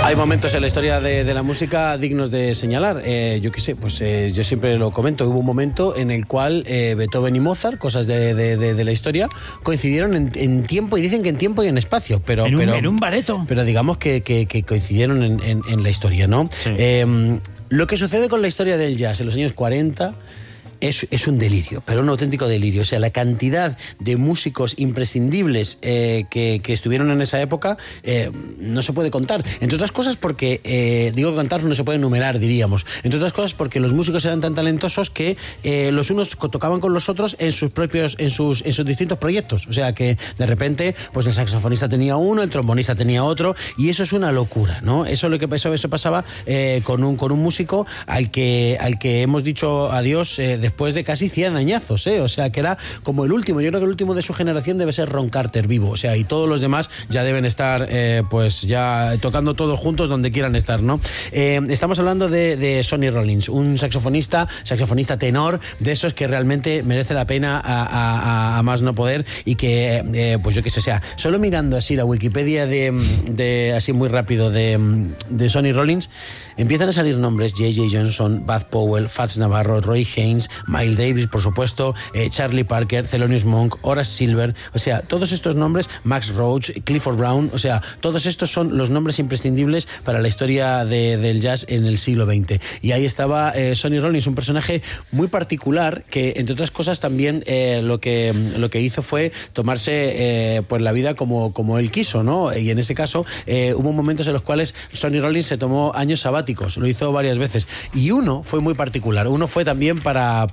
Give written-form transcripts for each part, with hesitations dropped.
Hay momentos en la historia de la música dignos de señalar. Yo qué sé, pues yo siempre lo comento. Hubo un momento en el cual Beethoven y Mozart, cosas de la historia, coincidieron en tiempo, y dicen que en tiempo y en espacio. Pero en un bareto. Pero digamos que coincidieron en la historia, ¿no? Sí. Lo que sucede con la historia del jazz en los años 40... Es un delirio, pero un auténtico delirio. O sea, la cantidad de músicos imprescindibles que estuvieron en esa época no se puede contar. Entre otras cosas porque, digo contar, no se puede enumerar, diríamos. Entre otras cosas porque los músicos eran tan talentosos que los unos tocaban con los otros en sus distintos proyectos. O sea, que de repente pues el saxofonista tenía uno, el trombonista tenía otro, y eso es una locura, ¿no? Eso pasaba con un músico al que hemos dicho adiós después de casi 100 añazos, o sea, que era como el último. Yo creo que el último de su generación debe ser Ron Carter vivo, o sea, y todos los demás ya deben estar pues ya tocando todos juntos donde quieran estar, ¿no? Estamos hablando de Sonny Rollins, un saxofonista tenor, de esos que realmente merece la pena a más no poder, y que pues yo qué sé, o sea, solo mirando así la Wikipedia de así muy rápido de Sonny Rollins, empiezan a salir nombres: J.J. Johnson, Bud Powell, Fats Navarro, Roy Haynes, Miles Davis, por supuesto, Charlie Parker, Thelonious Monk, Horace Silver. O sea, todos estos nombres, Max Roach, Clifford Brown, o sea, todos estos son los nombres imprescindibles para la historia del jazz en el siglo XX. Y ahí estaba Sonny Rollins, un personaje muy particular que, entre otras cosas, también lo que hizo fue tomarse pues la vida como él quiso, ¿no? Y en ese caso hubo momentos en los cuales Sonny Rollins se tomó años sabáticos. Lo hizo varias veces, y uno fue muy particular. Uno fue también para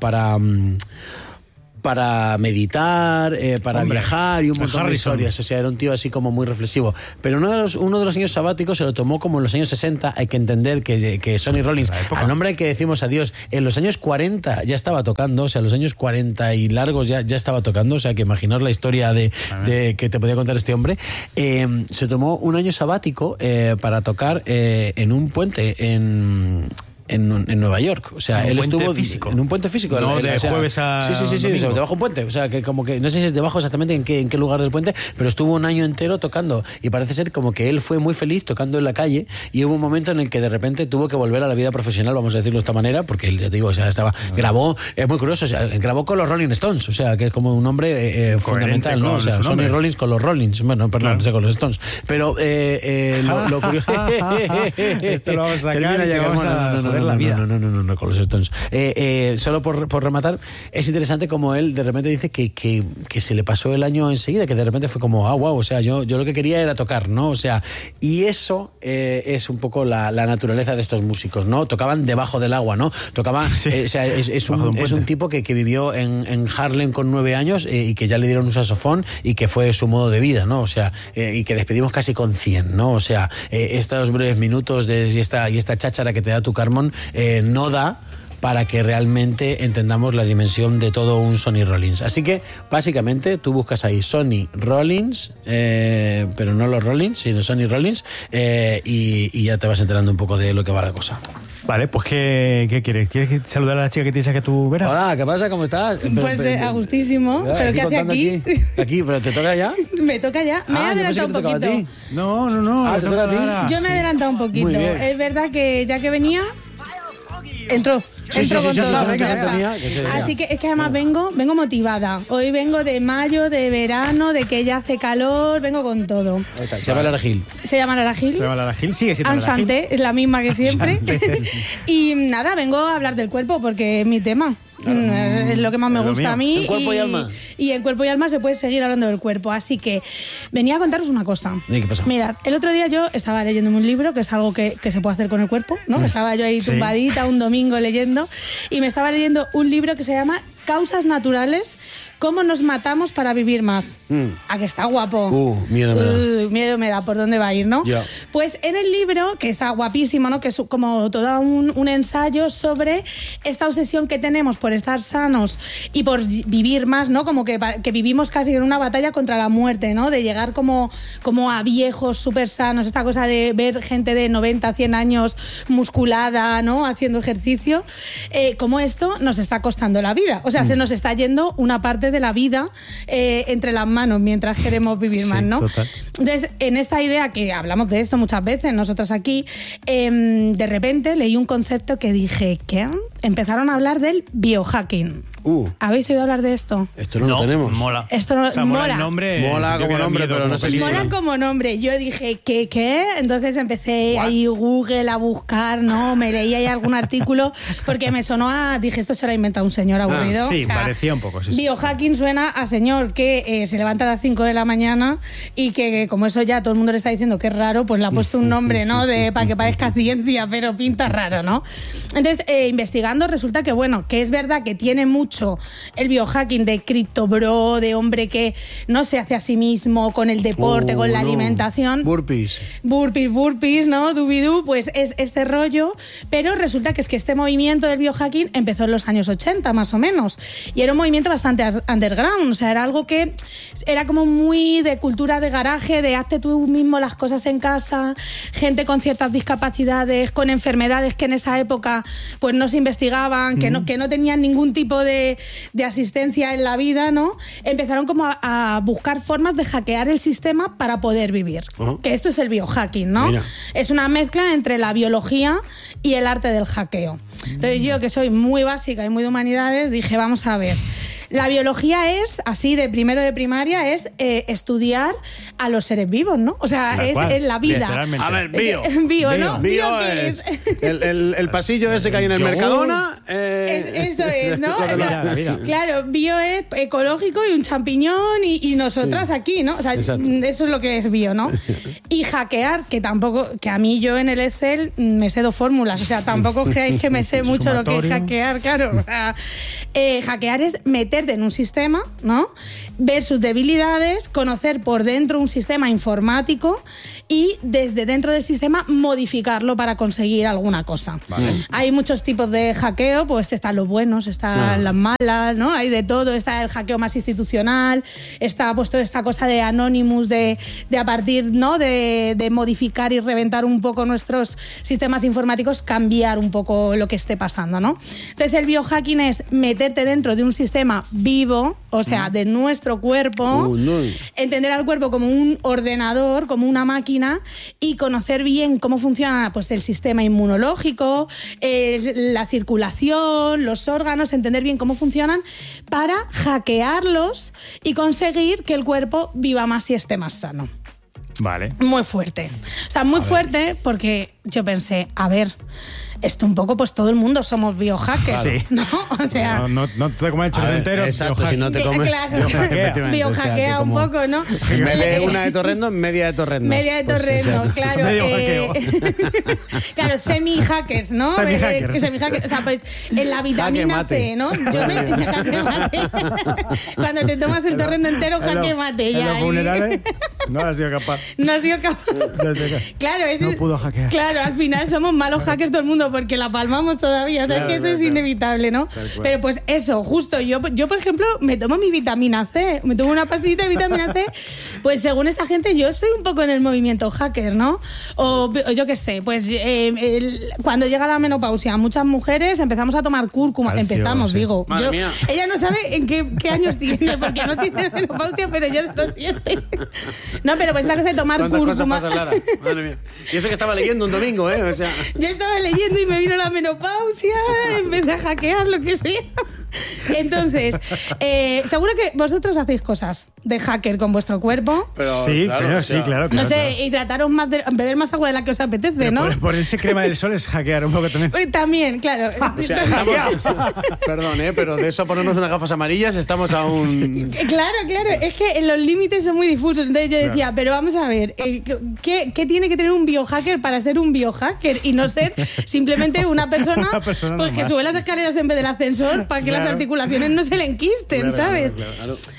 meditar, para viajar y un montón de historias. O sea, era un tío así como muy reflexivo. Pero uno de los años sabáticos se lo tomó como en los años 60. Hay que entender que Sonny Rollins, al nombre al que decimos adiós, en los años 40 ya estaba tocando. O sea, los años 40 y largos ya estaba tocando. O sea, que imaginaos la historia de que te podía contar este hombre. Se tomó un año sabático para tocar en un puente en Nueva York. O sea, él estuvo físico. En un puente físico. No, de jueves a sí, o sea, debajo de un puente. O sea, que como que no sé si es debajo exactamente en qué lugar del puente, pero estuvo un año entero tocando, y parece ser como que él fue muy feliz tocando en la calle, y hubo un momento en el que de repente tuvo que volver a la vida profesional, vamos a decirlo de esta manera, porque él, ya te digo, o sea, grabó, es muy curioso, o sea, grabó con los Rolling Stones, o sea, que es como un hombre fundamental, ¿no? O sea, Sonny Rollins con los Rollins, bueno, perdón, claro, con los Stones, pero lo curioso esto lo vamos a sacar, termina llegamos a la vida. No, con los Stones. Solo por rematar, es interesante como él de repente dice que se le pasó el año enseguida, que de repente fue como, wow, o sea, yo lo que quería era tocar, ¿no? O sea, y eso es un poco la naturaleza de estos músicos, ¿no? Tocaban debajo del agua, ¿no? Tocaban, o sea, es un tipo que vivió en Harlem con 9 años y que ya le dieron un saxofón y que fue su modo de vida, ¿no? O sea, y que despedimos casi con 100, ¿no? O sea, estos breves minutos y esta cháchara que te da tu Carmón no da para que realmente entendamos la dimensión de todo un Sonny Rollins. Así que, básicamente, tú buscas ahí Sonny Rollins, pero no los Rollins, sino Sonny Rollins, y ya te vas enterando un poco de lo que va la cosa. Vale, pues ¿qué quieres? ¿Quieres saludar a la chica que tienes que tú verás? Hola, ¿qué pasa? ¿Cómo estás? Pues a gustísimo. ¿Pero qué hace aquí? Aquí, ¿pero te toca ya? Me toca ya. Me he adelantado un poquito. No. ¿te toca a ti? Yo me he adelantado un poquito. Es verdad que ya que venía, entró con todo. Así que es que además vengo motivada. Hoy vengo de mayo, de verano, de que ya hace calor, vengo con todo. Se llama Lara Gil. Se llama Lara Gil, sigue siendo Lara Gil. es la misma que siempre. Y nada, vengo a hablar del cuerpo porque es mi tema. Claro. Es lo que más me gusta a mí. En cuerpo y alma. Y en cuerpo y alma se puede seguir hablando del cuerpo. Así que venía a contaros una cosa. ¿Qué pasa? Mirad, el otro día yo estaba leyéndome un libro, que es algo que se puede hacer con el cuerpo, ¿no? Estaba yo ahí tumbadita un domingo leyendo, y me estaba leyendo un libro que se llama Causas naturales, cómo nos matamos para vivir más. ¿A que está guapo? Miedo me da. Miedo me da por dónde va a ir, ¿no? Yeah. Pues en el libro, que está guapísimo, ¿no? Que es como todo un ensayo sobre esta obsesión que tenemos por estar sanos y por vivir más, ¿no? Como que vivimos casi en una batalla contra la muerte, ¿no? De llegar como a viejos súper sanos, esta cosa de ver gente de 90, 100 años musculada, ¿no? Haciendo ejercicio, cómo esto nos está costando la vida. O sea, se nos está yendo una parte de la vida entre las manos mientras queremos vivir más, ¿no? Total. Entonces, en esta idea, que hablamos de esto muchas veces, nosotros aquí, de repente leí un concepto que dije, ¿qué? Empezaron a hablar del biohacking. ¿Habéis oído hablar de esto? Esto no lo tenemos. Mola. Esto no, O sea, mola el mola. nombre. Mola yo como que nombre, miedo, pero no como sé si- película. Mola como nombre. Yo dije, ¿qué? Entonces empecé ahí Google a buscar, ¿no? Me leí ahí algún artículo porque me sonó a... Dije, esto se lo ha inventado un señor aburrido. Sí, parecía un poco, sí. Biohacking suena a señor que se levanta a las 5 de la mañana y que como eso ya todo el mundo le está diciendo que es raro, pues le ha puesto un nombre, ¿no? Para que parezca ciencia, pero pinta raro, ¿no? Entonces, investigando, resulta que, bueno, que es verdad que tiene mucho el biohacking de cripto bro, de hombre que no se hace a sí mismo con el deporte, con la alimentación. Burpees. Burpees, ¿no? Dubidú, pues es este rollo, pero resulta que es que este movimiento del biohacking empezó en los años 80, más o menos, y era un movimiento bastante underground, o sea, era algo que era como muy de cultura de garaje, de hazte tú mismo las cosas en casa, gente con ciertas discapacidades, con enfermedades que en esa época pues no se investigaban, que no tenían ningún tipo de asistencia en la vida, ¿no? Empezaron como a buscar formas de hackear el sistema para poder vivir. Que esto es el biohacking, ¿no? Mira. Es una mezcla entre la biología y el arte del hackeo. Entonces yo, que soy muy básica y muy de humanidades, dije, vamos a ver. La biología es, así de primero de primaria, es estudiar a los seres vivos, ¿no? O sea, Tal cual, es la vida. literalmente. A ver, bio. Bio, ¿no? Bio ¿qué es el pasillo ese que hay en el Yogur. Mercadona. Eso es, ¿no? lo de los- La vida. Claro, bio es ecológico y un champiñón y nosotras aquí, ¿no? O sea, Exacto. eso es lo que es bio, ¿no? Y hackear, que tampoco, que a mí yo en el Excel me sé 2 fórmulas, o sea, tampoco creáis que me sé mucho lo que es Sumatorio. hackear, claro. O sea, hackear es meterte en un sistema, ¿no? Ver sus debilidades, conocer por dentro un sistema informático y desde dentro del sistema modificarlo para conseguir alguna cosa. Hay muchos tipos de hackeo, pues están los buenos, están las malas, ¿no? Hay de todo, está el hackeo más institucional, está pues toda esta cosa de Anonymous, de a partir, ¿no? de modificar y reventar un poco nuestros sistemas informáticos, cambiar un poco lo que esté pasando, ¿no? Entonces el biohacking es meterte dentro de un sistema vivo, o sea, de nuestro cuerpo, No. entender al cuerpo como un ordenador, como una máquina y conocer bien cómo funciona pues, el sistema inmunológico, la circulación, los órganos, entender bien cómo funcionan para hackearlos y conseguir que el cuerpo viva más y esté más sano. Vale. Muy fuerte. O sea, muy fuerte porque yo pensé, a ver, esto un poco, pues todo el mundo somos biohackers, Sí. ¿no? O sea... No te comes el chorro entero. Exacto, si no te comes. Claro, Efectivamente, biohackea o sea, que un como- poco, ¿no? En vez de una de torrendo, media de torrendo. Media de torrendo, claro. medio hackeo. Claro, semi-hackers, ¿no? Semi-hackers. Semi-hackers. O sea, pues en la vitamina mate. C, ¿no? Yo me... Jaque mate. Cuando te tomas el torrendo entero, jaque mate. En Ya, los funerales no has sido capaz. no has sido capaz. Claro, No pudo hackear. Claro, al final somos malos hackers todo el mundo porque la palmamos todavía. O sea, es que eso es inevitable, ¿no? Pero pues eso, justo yo, por ejemplo, me tomo mi vitamina C, me tomo una pastillita de vitamina C, pues según esta gente yo estoy un poco en el movimiento hacker, ¿no? O yo qué sé, pues cuando llega la menopausia, muchas mujeres empezamos a tomar cúrcuma. Calcio, Empezamos, sí. digo. Madre mía. Ella no sabe en qué años tiene, porque no tiene menopausia, pero ella lo siente. No, pero pues esta cosa de tomar ¿Cuántas cosas cúrcuma. pasan, Lara? Madre mía. Y eso que estaba leyendo un domingo, ¿eh? O sea, Yo estaba leyendo y me vino la menopausia, empecé a hackear lo que sea. Entonces, seguro que vosotros hacéis cosas de hacker con vuestro cuerpo. pero Sí, claro, claro, o sea, sí, claro. No sé, claro. hidrataros más, beber más agua de la que os apetece, Pero ¿no? ponerse crema del sol es hackear un poco también. También, claro. O sea, estamos, perdón, pero de eso a ponernos unas gafas amarillas estamos a un... Claro, es que los límites son muy difusos. Entonces yo decía, pero vamos a ver, ¿qué tiene que tener un biohacker para ser un biohacker y no ser simplemente una persona, Una persona pues que normal. sube las escaleras en vez del ascensor para que las Claro. articulaciones no se le enquisten, Claro, ¿sabes? claro, claro.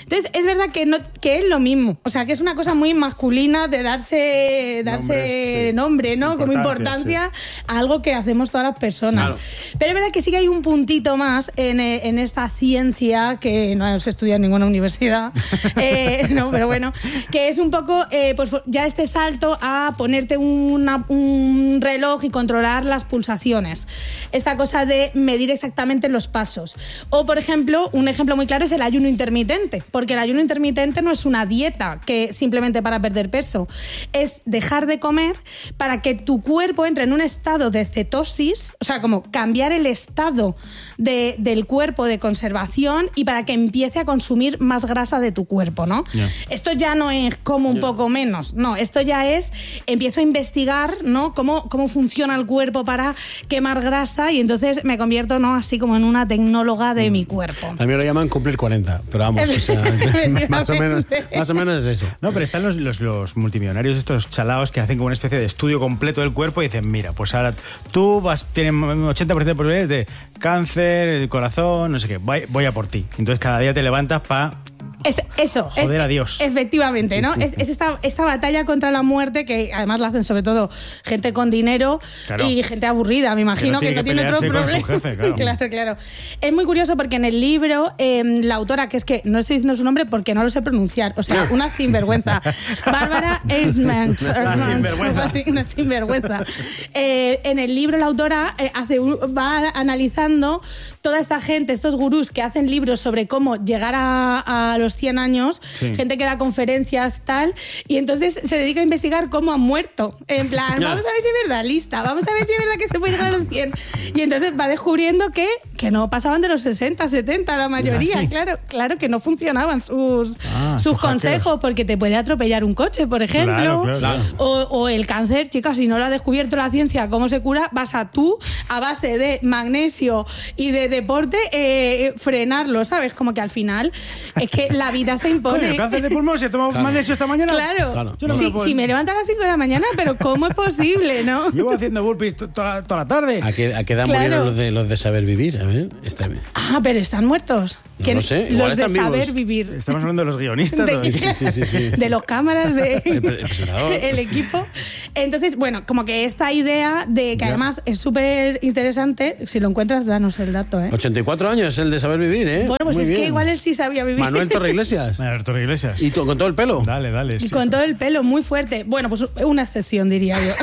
Entonces, es verdad que es lo mismo. O sea, que es una cosa muy masculina de darse nombre, ¿no? Como importancia a algo que hacemos todas las personas. Claro. Pero es verdad que sí que hay un puntito más en esta ciencia que no se estudia en ninguna universidad, no, pero bueno, que es un poco, pues ya este salto a ponerte un reloj y controlar las pulsaciones. Esta cosa de medir exactamente los pasos. O, por ejemplo, un ejemplo muy claro es el ayuno intermitente, porque el ayuno intermitente no es una dieta que simplemente para perder peso, es dejar de comer para que tu cuerpo entre en un estado de cetosis, o sea, como cambiar el estado del cuerpo de conservación y para que empiece a consumir más grasa de tu cuerpo, ¿no? Yeah. Esto ya no es como un poco menos, no, esto ya es, empiezo a investigar, ¿no? Cómo funciona el cuerpo para quemar grasa y entonces me convierto, ¿no? Así como en una tecnóloga de mi cuerpo. A mí lo llaman cumplir 40, pero vamos, o sea, más o menos es eso. No, pero están los multimillonarios, estos chalaos que hacen como una especie de estudio completo del cuerpo y dicen, mira, pues ahora tú tienes 80% de probabilidades de cáncer, el corazón, no sé qué, voy a por ti. Entonces cada día te levantas para... Joder a Dios. Efectivamente, ¿no? Es esta batalla contra la muerte que además la hacen sobre todo gente con dinero y gente aburrida, me imagino, que no tiene otro problema. Jefe, claro. Es muy curioso porque en el libro la autora, que es que no estoy diciendo su nombre porque no lo sé pronunciar, o sea, una sinvergüenza, Bárbara Eisman, una sinvergüenza. En el libro la autora va analizando toda esta gente, estos gurús que hacen libros sobre cómo llegar a los 100 años, gente que da conferencias, tal, y entonces se dedica a investigar cómo han muerto. En plan, vamos a ver si es verdad, lista, vamos a ver si es verdad que se puede llegar a los 100. Y entonces va descubriendo que no pasaban de los 60, 70, la mayoría. Claro que no funcionaban sus consejos, porque te puede atropellar un coche, por ejemplo. Claro. O el cáncer, chicas, si no lo ha descubierto la ciencia, cómo se cura, vas a base de magnesio y de deporte, frenarlo, ¿sabes? Como que al final es que la vida se impone. Coño, cáncer de pulmón, ¿se ha tomado magnesio esta mañana? Claro. Si me levanto a las 5 de la mañana, pero ¿cómo es posible, no? Llevo haciendo burpees toda la tarde. ¿A qué edad murieron los de saber vivir? A ver, pero están muertos. No lo sé. Los de saber vivos. vivir. Estamos hablando de los guionistas. Sí. De los cámaras, el equipo. Entonces, bueno, como que esta idea de que además es súper interesante, si lo encuentras, danos el dato, 84 años el de saber vivir, Bueno, pues muy es bien. que igual él sí sabía vivir. Manuel Torreiglesias. ¿Y con todo el pelo? Dale. Y con todo el pelo, muy fuerte. Bueno, pues una excepción, diría yo.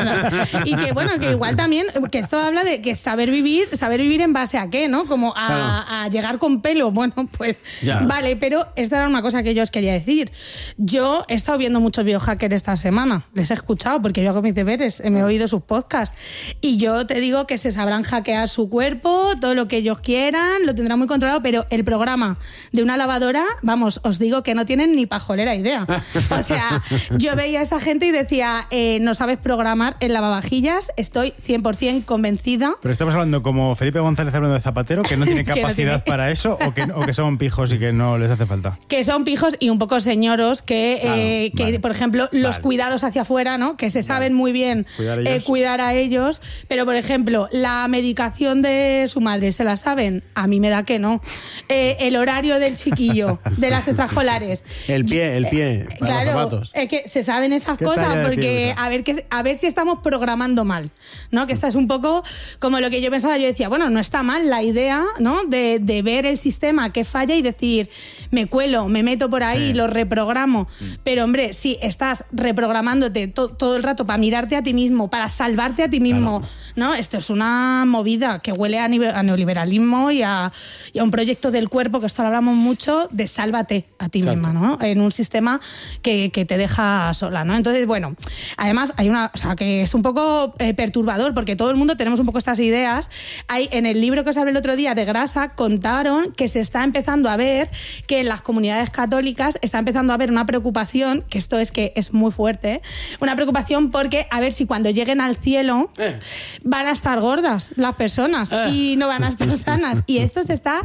Y que, bueno, que igual también, que esto habla de que saber vivir en base a qué, ¿no? Como a llegar con pelo. Bueno, pues vale, pero esta era una cosa que yo os quería decir. Yo he estado viendo muchos biohackers esta semana. Les he escuchado porque yo hago mis deberes, me he oído sus podcasts. Y yo te digo que se sabrán hackear su cuerpo, todo lo que ellos quieran, lo tendrán muy controlado, pero el programa de una lavadora, vamos, os digo que no tienen ni pajolera idea. O sea, yo veía a esa gente y decía, no sabes programar en lavavajillas, estoy 100% convencida. Pero estamos hablando como Felipe González hablando de Zapatero, que no tiene capacidad para eso, o que son pijos y que no les hace falta. Que son pijos y un poco señoros que por ejemplo, los cuidados hacia afuera, ¿no? Que se saben muy bien cuidar a ellos, pero por ejemplo, la medicación de su madre, ¿se la saben? A mí me da que no. El horario del chiquillo, de las extraescolares. El pie, para los zapatos. Es que se saben esas cosas porque a ver si estamos programando mal, ¿no? Que esta es un poco como lo que yo pensaba. Yo decía, bueno, no está mal la idea, ¿no? De ver el sistema que falla y decir, me cuelo, me meto por ahí, lo reprogramo. Pero, hombre, si estás reprogramándote todo el rato para mirarte a ti mismo, para salvarte a ti mismo, ¿no? Esto es una movida que huele a neoliberalismo y a un proyecto del cuerpo, que esto lo hablamos mucho, de sálvate a ti misma, ¿no? En un sistema que te deja sola, ¿no? Entonces, bueno, además hay o sea, que es un poco perturbador, porque todo el mundo tenemos un poco estas ideas. En el libro que os hablé el otro día de grasa, contaron que se está empezando a ver que en las comunidades católicas está empezando a haber una preocupación, que esto es que es muy fuerte, una preocupación porque a ver si cuando lleguen al cielo van a estar gordas las personas y no van a estar sanas. Y esto está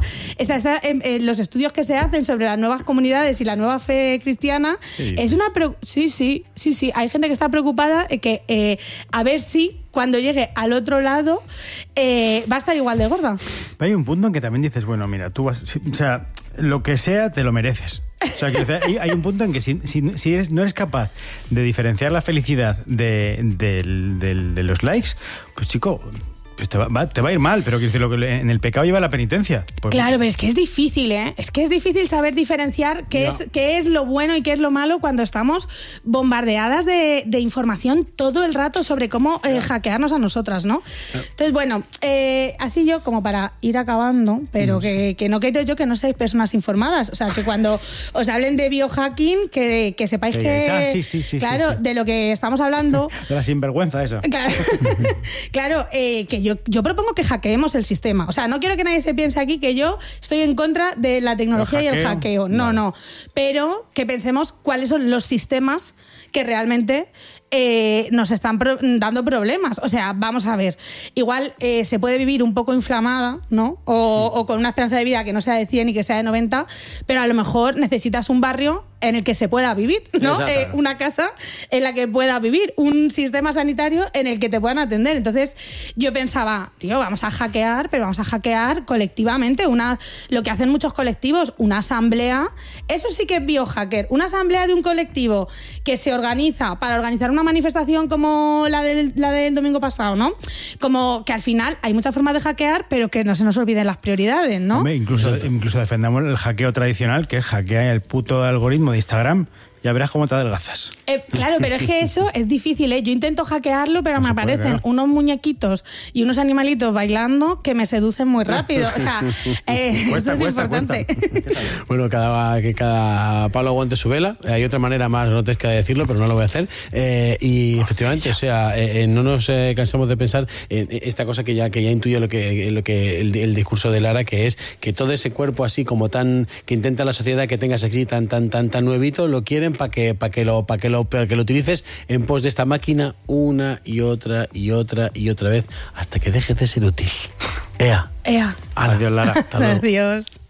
en los estudios que se hacen sobre las nuevas comunidades y la nueva fe cristiana. Es una sí, hay gente que está preocupada de que a ver si cuando llegue al otro lado va a estar igual de gorda. Pero hay un punto en que también dices, bueno, mira, tú vas... O sea, lo que sea, te lo mereces. O sea, que hay un punto en que si no eres capaz de diferenciar la felicidad de los likes, pues chico, pues te va a ir mal, pero quiero decir, lo que en el pecado lleva la penitencia. Pues, claro, pero es que es difícil, ¿eh? Es que es difícil saber diferenciar qué es lo bueno y qué es lo malo cuando estamos bombardeadas de información todo el rato sobre cómo hackearnos a nosotras, ¿no? Entonces, bueno, así yo como para ir acabando, pero que no quiero yo que no seáis personas informadas. O sea, que cuando os hablen de biohacking, que sepáis que... Sí, claro, sí. de lo que estamos hablando... De la sinvergüenza esa. Claro, que yo propongo que hackeemos el sistema. O sea, no quiero que nadie se piense aquí que yo estoy en contra de la tecnología y el hackeo. No. Pero que pensemos cuáles son los sistemas que realmente nos están dando problemas. O sea, vamos a ver. Igual se puede vivir un poco inflamada, ¿no? O con una esperanza de vida que no sea de 100 y que sea de 90, pero a lo mejor necesitas un barrio en el que se pueda vivir, ¿no? Una casa en la que pueda vivir, un sistema sanitario en el que te puedan atender. Entonces, yo pensaba, tío, vamos a hackear, pero vamos a hackear colectivamente. Lo que hacen muchos colectivos, una asamblea, eso sí que es biohacker. Una asamblea de un colectivo que se organiza para organizar una manifestación como la del domingo pasado, ¿no? Como que al final hay muchas formas de hackear, pero que no se nos olviden las prioridades, ¿no? Hombre, incluso defendamos el hackeo tradicional, que es hackear el puto algoritmo de Instagram. Ya verás cómo te adelgazas. Claro, pero es que eso es difícil, ¿eh? Yo intento hackearlo, pero me aparecen unos muñequitos y unos animalitos bailando que me seducen muy rápido. O sea, esto es importante. Bueno, que cada palo aguante su vela. Hay otra manera más grotesca de decirlo, pero no lo voy a hacer. Y efectivamente, o sea, no nos cansamos de pensar en esta cosa que ya intuyo lo que el discurso de Lara, que es que todo ese cuerpo así como tan que intenta la sociedad que tengas así tan nuevito, lo quieren para que lo utilices en pos de esta máquina una y otra vez hasta que deje de ser útil. Ea. Adiós, Lara. Hasta luego. Adiós.